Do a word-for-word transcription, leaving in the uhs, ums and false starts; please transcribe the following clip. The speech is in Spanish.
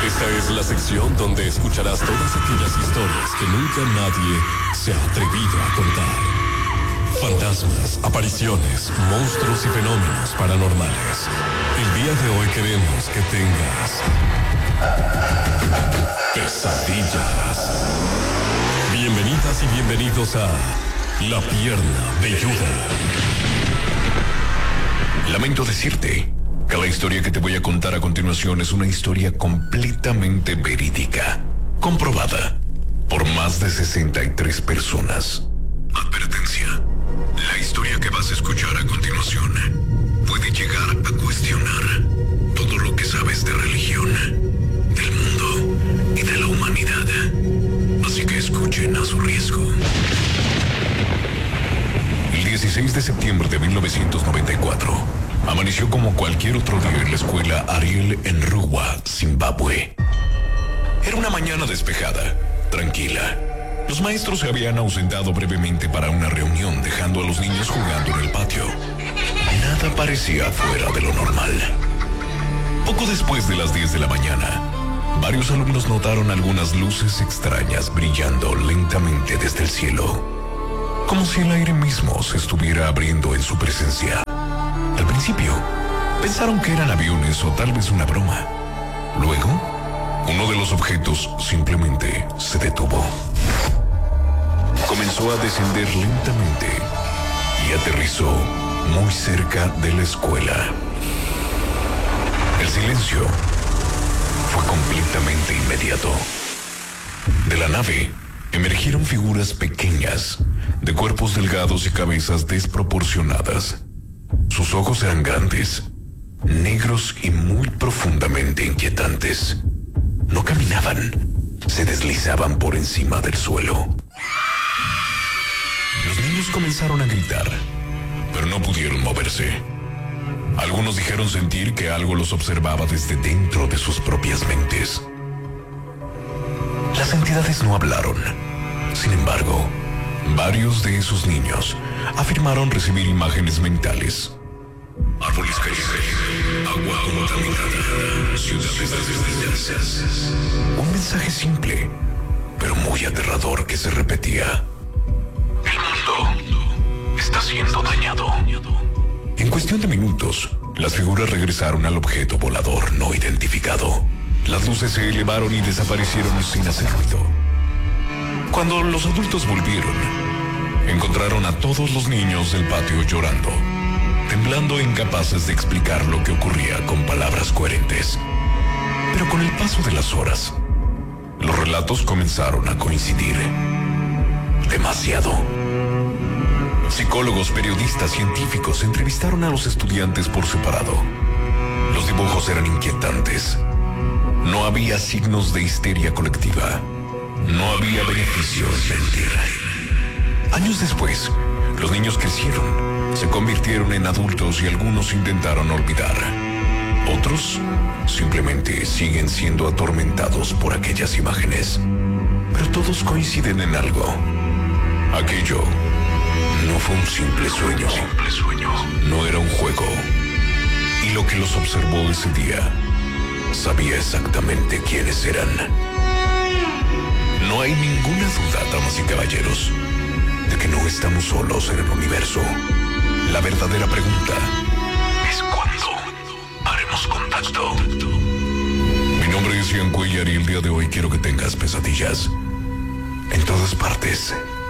Esta es la sección donde escucharás todas aquellas historias que nunca nadie se ha atrevido a contar. Fantasmas, apariciones, monstruos y fenómenos paranormales. El día de hoy queremos que tengas pesadillas. Bienvenidas y bienvenidos a La Pierna Velluda. Lamento decirte que la historia que te voy a contar a continuación es una historia completamente verídica, comprobada por más de sesenta y tres personas. Advertencia: la historia que vas a escuchar a continuación puede llegar a cuestionar todo lo que sabes de religión, del mundo y de la humanidad. Así que escuchen a su riesgo. El dieciséis de septiembre de mil novecientos noventa y cuatro amaneció como cualquier otro día en la escuela Ariel en Ruwa, Zimbabue. Era una mañana despejada, tranquila. Los maestros se habían ausentado brevemente para una reunión, dejando a los niños jugando en el patio. Nada parecía fuera de lo normal. Poco después de las diez de la mañana, varios alumnos notaron algunas luces extrañas brillando lentamente desde el cielo, como si el aire mismo se estuviera abriendo en su presencia. Al principio, pensaron que eran aviones o tal vez una broma. Luego, uno de los objetos simplemente se detuvo. Comenzó a descender lentamente y aterrizó muy cerca de la escuela. El silencio fue completamente inmediato. De la nave emergieron figuras pequeñas, de cuerpos delgados y cabezas desproporcionadas. Sus ojos eran grandes, negros y muy profundamente inquietantes. No caminaban, se deslizaban por encima del suelo. Los niños comenzaron a gritar, pero no pudieron moverse. Algunos dijeron sentir que algo los observaba desde dentro de sus propias mentes. Las entidades no hablaron. Sin embargo, varios de esos niños afirmaron recibir imágenes mentales. Árboles caídos, agua contaminada, ciudades destruidas. Un mensaje simple, pero muy aterrador que se repetía. El mundo está siendo dañado. En cuestión de minutos, las figuras regresaron al objeto volador no identificado. Las luces se elevaron y desaparecieron sin hacer ruido. Cuando los adultos volvieron, encontraron a todos los niños del patio llorando, temblando e incapaces de explicar lo que ocurría con palabras coherentes. Pero con el paso de las horas, los relatos comenzaron a coincidir. Demasiado. Psicólogos, periodistas, científicos entrevistaron a los estudiantes por separado. Los dibujos eran inquietantes. No había signos de histeria colectiva. No había beneficio en mentir. Años después, los niños crecieron, se convirtieron en adultos y algunos intentaron olvidar. Otros simplemente siguen siendo atormentados por aquellas imágenes. Pero todos coinciden en algo. Aquello no fue un simple sueño. Simple sueño. No era un juego. Y lo que los observó ese día sabía exactamente quiénes eran. No hay ninguna duda, damas y caballeros, de que no estamos solos en el universo. La verdadera pregunta es ¿cuándo haremos contacto? Mi nombre es Ian Cuellar y el día de hoy quiero que tengas pesadillas en todas partes.